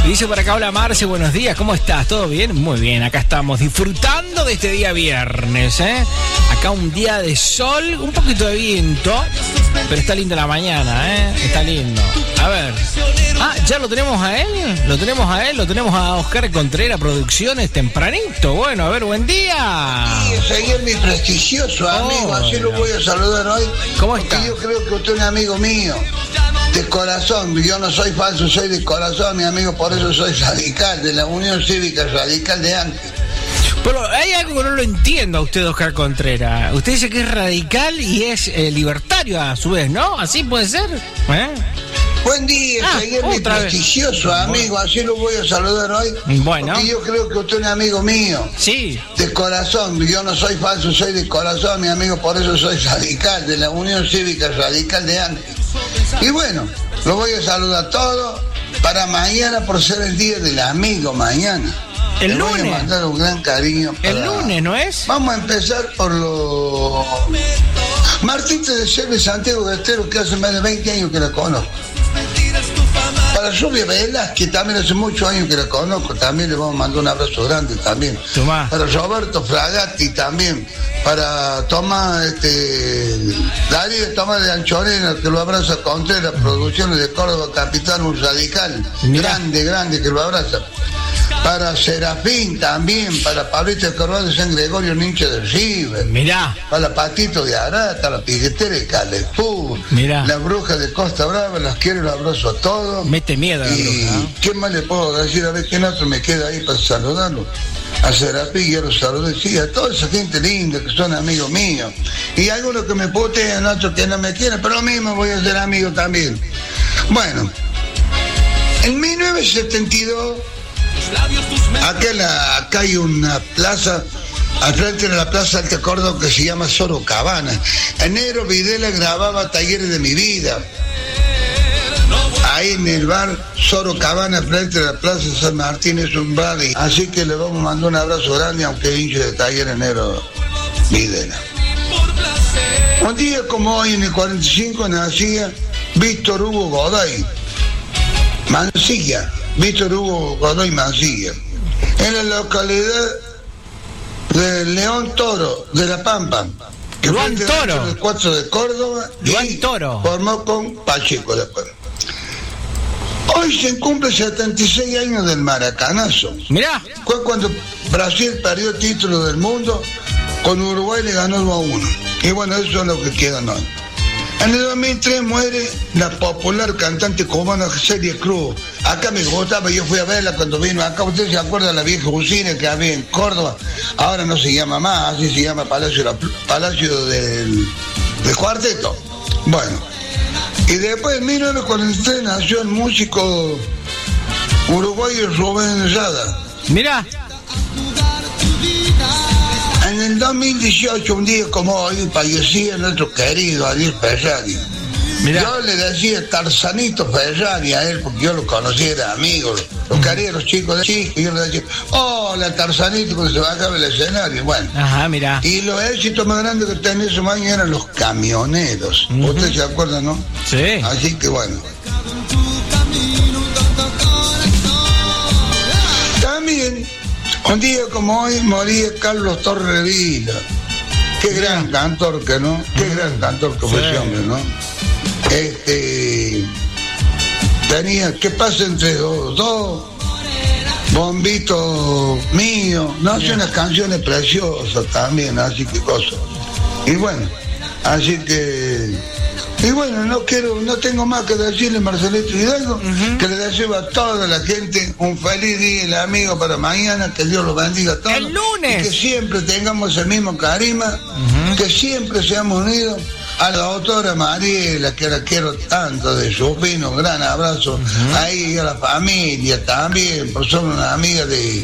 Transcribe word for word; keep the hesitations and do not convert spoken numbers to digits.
Dice por acá, hola Marce, buenos días, ¿cómo estás? ¿Todo bien? Muy bien, acá estamos disfrutando de este día viernes, ¿eh? Acá un día de sol, un poquito de viento, pero está linda la mañana, ¿eh? Está lindo. A ver. Ah, ¿ya lo tenemos a él? ¿Lo tenemos a él? ¿Lo tenemos a Oscar Contreras Producciones tempranito? Bueno, a ver, buen día. Sí, seguir mi prestigioso amigo, oh, así lo voy a saludar hoy. ¿Cómo está? Porque yo creo que usted es un amigo mío. De corazón, yo no soy falso, soy de corazón, mi amigo, por eso soy radical, de la Unión Cívica Radical de Antes. Pero hay algo que no lo entiendo a usted, Oscar Contreras. Usted dice que es radical y es eh, libertario a su vez, ¿no? ¿Así puede ser? ¿Eh? Buen día, ah, seguir mi prestigioso vez. amigo, así lo voy a saludar hoy. Bueno. Porque yo creo que usted es un amigo mío. Sí. De corazón, yo no soy falso, soy de corazón, mi amigo, por eso soy radical, de la Unión Cívica Radical de Antes. Y bueno, lo voy a saludar a todos para mañana, por ser el día del amigo mañana. El Le lunes. Voy a mandar un gran cariño. Para... El lunes, ¿no es? Vamos a empezar por lo... Martita de Selva Santiago de Estero, que hace más de veinte años que la conozco. Para Rubia Velas, que también hace muchos años que la conozco, también le vamos a mandar un abrazo grande también. Tomás. Para Roberto Fragatti también. Para Tomás, este, Darío Tomás de Anchorena, que lo abraza Contreras Producciones de Córdoba Capital, un radical. Mirá. Grande, grande, que lo abraza. Para Serafín también, para Pablito de Corval de San Gregorio, hincha del River. Mirá. Para Patito de Arata, la piquetera de Calefú. Mirá. La bruja de Costa Brava, las quiero, los abrazo a todos. Mete miedo a la y bruja, ¿no? ¿Qué más le puedo decir? A ver, ¿quién otro me queda ahí para saludarlo? A Serafín, ya lo saludé, sí, a toda esa gente linda que son amigos míos. Y algunos que me putean, otros que no me quieren, pero lo mismo voy a ser amigo también. Bueno, en mil novecientos setenta y dos... Acá, la, acá hay una plaza, al frente de la Plaza Alta Córdoba, que se llama Sorocabana. En enero Videla grababa Talleres de mi vida. Ahí en el bar Sorocabana, frente de la Plaza San Martín, es un bar. Y, así que le vamos a mandar un abrazo grande, aunque hinche de Talleres enero Videla. Un día como hoy, en el cuarenta y cinco, nacía Víctor Hugo Godoy Mancilla. Víctor Hugo Godoy Mancilla, en la localidad de León Toro, de La Pampa, que Juan fue Toro, el cuatro de Córdoba, Juan y Toro formó con Pacheco después. Hoy se cumple setenta y seis años del Maracanazo. Mirá. Fue cuando Brasil perdió el título del mundo, con Uruguay le ganó dos a uno. Y bueno, eso es lo que queda hoy. En el dos mil tres muere la popular cantante cubana Celia Cruz. Acá me gustaba, yo fui a verla cuando vino acá. ¿Usted se acuerda de la vieja usina que había en Córdoba? Ahora no se llama más, así se llama Palacio, Palacio del, del Cuarteto. Bueno, y después en mil novecientos cuarenta y tres nació el músico uruguayo Rubén Rada. Mirá. En el dos mil dieciocho, un día como hoy, fallecía nuestro querido Ariel Ferrari. Mirá. Yo le decía Tarzanito Ferrari a él, porque yo lo conocía, era amigo, lo uh-huh. quería los chicos de chicos, y yo le decía, hola Tarzanito, cuando se bajaba el escenario, bueno. Ajá, mira. Y los éxitos más grandes que tenía esos años eran los camioneros. Uh-huh. ¿Usted se acuerda, no? Sí. Así que bueno. También, un día como hoy, moría Carlos Torres Vila. Qué gran cantor que no, qué gran cantor que fue ese hombre, ¿no? Este tenía ¿Qué pasa entre dos? Dos Bombito mío, no hace unas canciones preciosas también, así que cosas. Y bueno, así que y bueno, no quiero, no tengo más que decirle, Marcelito Hidalgo, uh-huh. que le deseo a toda la gente un feliz día, el amigo para mañana, que Dios los bendiga a todos. El lunes. Y que siempre tengamos el mismo carisma, uh-huh. que siempre seamos unidos. A la doctora Mariela, que la quiero tanto, de su opinión, un gran abrazo. Uh-huh. Ahí a la familia también, pues son una amiga de